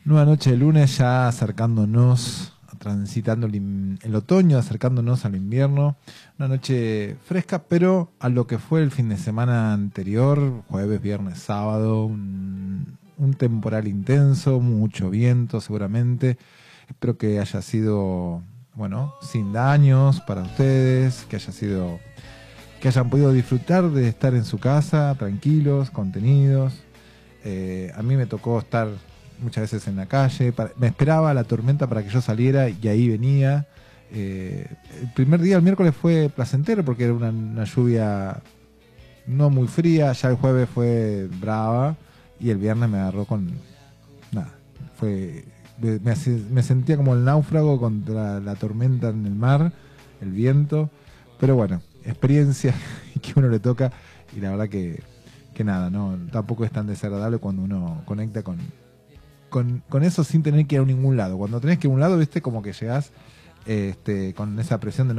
Nueva noche de lunes, ya acercándonos, transitando el otoño, acercándonos al invierno. Una noche fresca, pero a lo que fue el fin de semana anterior, jueves, viernes, sábado, un temporal intenso, mucho viento seguramente. Espero que haya sido, bueno, sin daños para ustedes, que hayan podido disfrutar de estar en su casa, tranquilos, contenidos. A mí me tocó estar muchas veces en la calle, me esperaba la tormenta para que yo saliera y ahí venía. El primer día, el miércoles, fue placentero porque era una lluvia no muy fría, ya el jueves fue brava y el viernes me agarró con nada. Me sentía como el náufrago contra la tormenta en el mar, el viento, pero bueno, experiencia que uno le toca y la verdad que nada, no, tampoco es tan desagradable cuando uno conecta con eso sin tener que ir a ningún lado. Cuando tenés que ir a un lado, viste, como que llegás con esa presión de